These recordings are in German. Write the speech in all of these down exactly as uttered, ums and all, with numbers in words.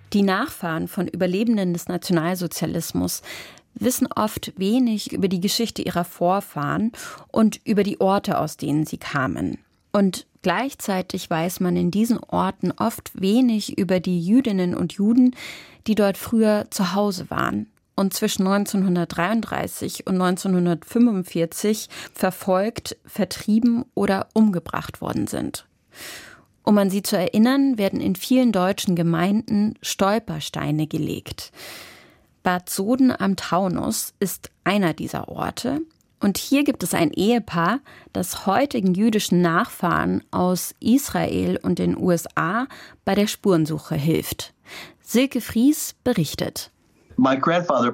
Die Nachfahren von Überlebenden des Nationalsozialismus wissen oft wenig über die Geschichte ihrer Vorfahren und über die Orte, aus denen sie kamen. Und gleichzeitig weiß man in diesen Orten oft wenig über die Jüdinnen und Juden, die dort früher zu Hause waren und zwischen neunzehnhundertdreiunddreißig und neunzehnhundertfünfundvierzig verfolgt, vertrieben oder umgebracht worden sind. Um an sie zu erinnern, werden in vielen deutschen Gemeinden Stolpersteine gelegt. Bad Soden am Taunus ist einer dieser Orte. Und hier gibt es ein Ehepaar, das heutigen jüdischen Nachfahren aus Israel und den U S A bei der Spurensuche hilft. Silke Fries berichtet. Mein Großvater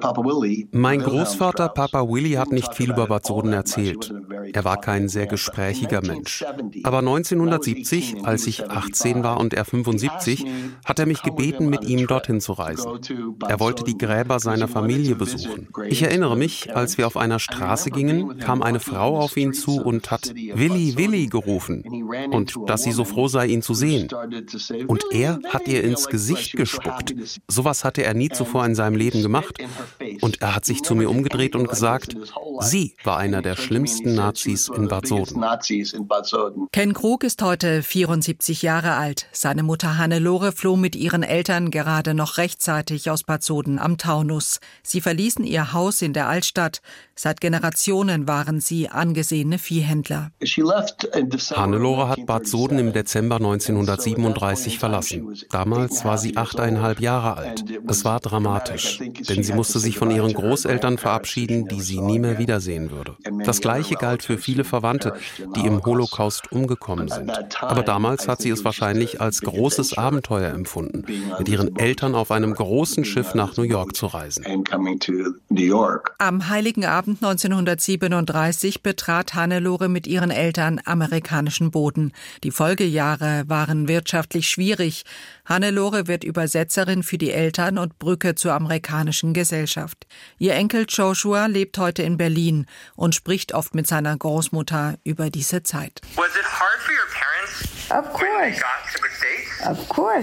Papa Willy hat nicht viel über Bad Soden erzählt. Er war kein sehr gesprächiger Mensch. Aber neunzehnhundertsiebzig, als ich achtzehn war und er fünfundsiebzig, hat er mich gebeten, mit ihm dorthin zu reisen. Er wollte die Gräber seiner Familie besuchen. Ich erinnere mich, als wir auf einer Straße gingen, kam eine Frau auf ihn zu und hat Willy, Willy gerufen. Und dass sie so froh sei, ihn zu sehen. Und er hat ihr ins Gesicht gespuckt. Sowas hatte er nie zuvor in seinem Leben gemacht. Und er hat sich zu mir umgedreht und gesagt, sie war einer der schlimmsten Nazis in Bad Soden. Ken Krug ist heute vierundsiebzig Jahre alt. Seine Mutter Hannelore floh mit ihren Eltern gerade noch rechtzeitig aus Bad Soden am Taunus. Sie verließen ihr Haus in der Altstadt. Seit Generationen waren sie angesehene Viehhändler. Hannelore hat Bad Soden im Dezember neunzehnhundertsiebenunddreißig verlassen. Damals war sie achteinhalb Jahre alt. Es war dramatisch. Denn sie musste sich von ihren Großeltern verabschieden, die sie nie mehr wiedersehen würde. Das Gleiche galt für viele Verwandte, die im Holocaust umgekommen sind. Aber damals hat sie es wahrscheinlich als großes Abenteuer empfunden, mit ihren Eltern auf einem großen Schiff nach New York zu reisen. Am Heiligen Abend neunzehnhundertsiebenunddreißig betrat Hannelore mit ihren Eltern amerikanischen Boden. Die Folgejahre waren wirtschaftlich schwierig. Hannelore wird Übersetzerin für die Eltern und Brücke zur amerikanischen Gesellschaft. Ihr Enkel Joshua lebt heute in Berlin und spricht oft mit seiner Großmutter über diese Zeit. Was it hard for your parents of course. when they got to the States? Of course.